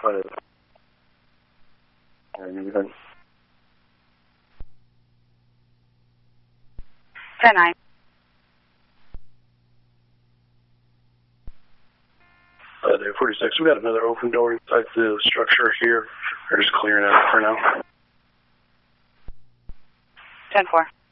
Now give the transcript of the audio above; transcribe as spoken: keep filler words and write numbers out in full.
But are you good? ten nine. Uh, day forty-six, we got another open door inside the structure here. We're just clearing out for now. ten four.